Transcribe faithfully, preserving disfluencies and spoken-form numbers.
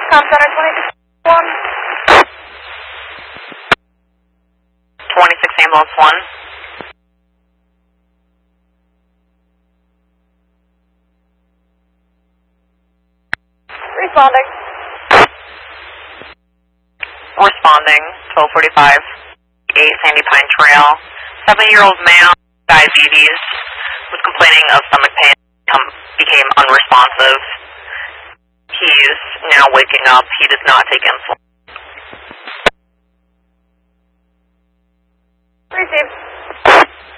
Com Center twenty-six one. twenty-six Ambulance one. Responding. Responding, twelve forty-five, eight Sandy Pine Trail. Seven-year-old male, diabetes, was complaining of stomach pain, become, became unresponsive. He's now waking up. He does not take insulin. Received.